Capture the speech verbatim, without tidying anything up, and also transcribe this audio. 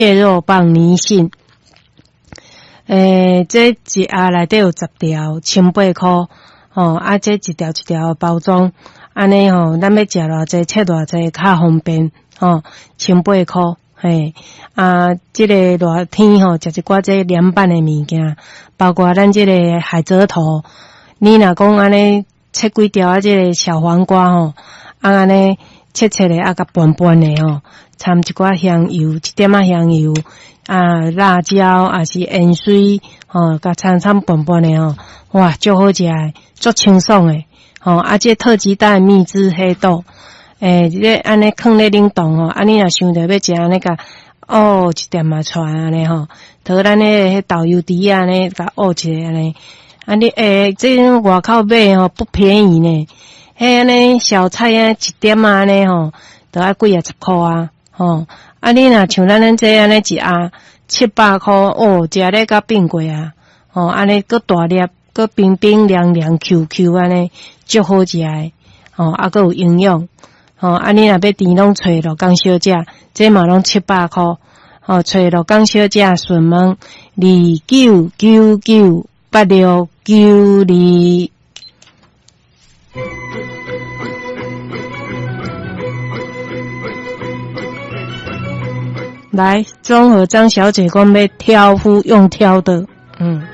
蟹肉棒泥性。诶，这一盒内底有十条，千八块。哦，啊，这一条一条包装，安尼吼，咱要食偌济，切偌济，较方便。哦，千八块。嘿，啊，这个热天吼，食一寡这凉拌的物件，包括咱这个海蜇头，你若讲安尼切几条啊，这个小黄瓜吼，啊安尼切切的啊，甲拌拌的吼，掺一寡香油，一点仔香油，啊辣椒，啊是盐水，吼，甲掺掺拌拌的吼，哇，足好食的，足清爽的，吼，啊这特级蛋蜜汁黑豆。诶，这安尼放咧冷冻吼，啊你若想着要食安尼个，哦一点仔出安尼吼，讨咱咧迄豆油底安尼甲漚起来安尼，安尼诶，这外口买吼不便宜呢，迄安尼小菜啊一点啊安尼吼，都要几啊十块啊，吼，啊你若像咱咱这安尼一盒七百块，哦，食咧甲变过啊，吼，安尼搁大粒，搁冰冰凉凉 Q Q 安尼，足好食诶，吼，啊搁有营养。吼，啊，你若要甜拢找罗江小姐，这嘛拢七百块。吼，找罗江小姐询问二九九九八六九二。来，综合张小姐讲要挑夫用挑的，嗯。